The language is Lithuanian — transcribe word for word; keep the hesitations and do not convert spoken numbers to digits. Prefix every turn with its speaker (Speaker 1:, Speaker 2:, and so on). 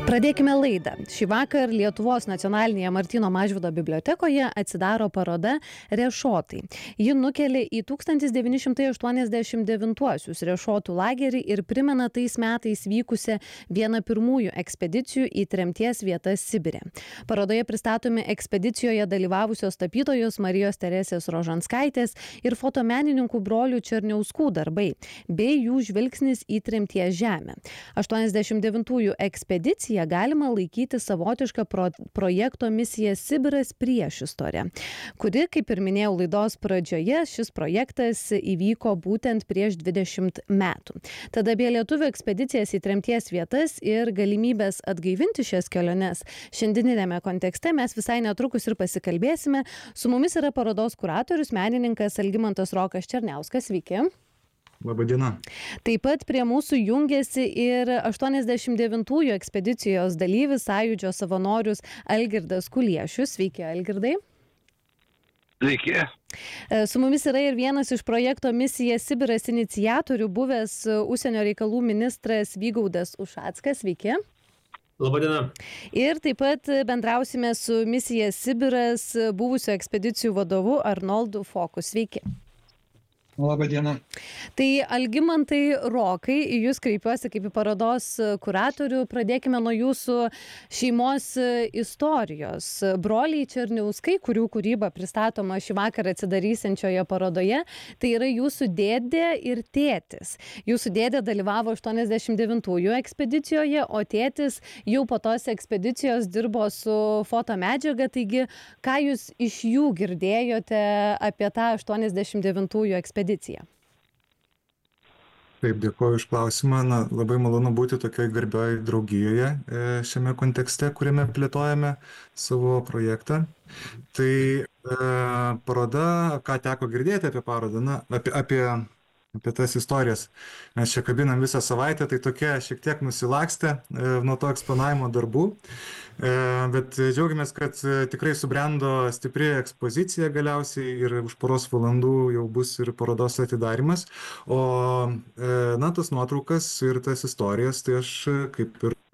Speaker 1: Pradėkime laidą. Šį vakar Lietuvos nacionalinėje Martyno Mažvydo bibliotekoje atsidaro paroda Rešotai. Ji nukelia į tūkstantis devyni šimtai aštuoniasdešimt devintuosius Rešotų lagerį ir primena tais metais vykusią vieną pirmųjų ekspedicijų į tremties vietas Sibire. Parodoje pristatomi ekspedicijoje dalyvavusios tapytojos Marijos Teresės Rožanskaitės ir fotomenininkų brolių Černiauskų darbai, bei jų žvilgsnis į tremties žemę. aštuoniasdešimt devintųjų ekspedicija galima laikyti savotišką pro, projekto misija Sibiras priešistorė, kuri, kaip ir minėjau laidos pradžioje, šis projektas įvyko būtent prieš dvidešimt metų. Tada apie lietuvių ekspedicijas į tremties vietas ir galimybės atgaivinti šias keliones šiandieninėme kontekste mes visai netrukus ir pasikalbėsime. Su mumis yra parodos kuratorius, menininkas Algimantas Rokas Černiauskas. Sveiki.
Speaker 2: Labadiena.
Speaker 1: Taip pat prie mūsų jungiasi ir aštuoniasdešimt devintųjų ekspedicijos dalyvis, Sąjūdžio savanorius Algirdas Kuliešius. Sveiki, Algirdai.
Speaker 3: Sveiki.
Speaker 1: Su mumis yra ir vienas iš projekto Misija Sibiras iniciatorių, buvęs užsienio reikalų ministras Vygaudas Ušackas. Sveiki.
Speaker 4: Labadiena.
Speaker 1: Ir taip pat bendrausime su Misija Sibiras buvusio ekspedicijų vadovu Arnoldu Foku. Sveiki.
Speaker 2: Labadiena.
Speaker 1: Tai Algimantai Rokai, į jūs kreipiuosi kaip į parodos kuratorių. Pradėkime nuo jūsų šeimos istorijos. Broliai Černiauskai, kurių kūryba pristatoma šį vakarą atsidarysiančioje parodoje, tai yra jūsų dėdė ir tėtis. Jūsų dėdė dalyvavo aštuoniasdešimt devintųjų ekspedicijoje, o tėtis jau po tos ekspedicijos dirbo su fotomedžiaga. Taigi, ką jūs iš jų girdėjote apie tą aštuoniasdešimt devintųjų ekspediciją?
Speaker 2: Taip, dėkuoju už klausimą. Na, labai malonu būti tokioj garbioj draugijoje šiame kontekste, kuriame plėtojame savo projektą. Tai e, paroda, ką teko girdėti apie parodą, na, apie, apie, apie tas istorijas. Mes čia kabinam visą savaitę, tai tokia šiek tiek nusilakstė e, nuo to eksponavimo darbų. E, bet džiaugiamės, kad tikrai subrendo stipri ekspozicija galiausiai ir už poros valandų jau bus ir parodos atidarimas. O e, na, tas nuotraukas ir tas istorijas, tai aš kaip ir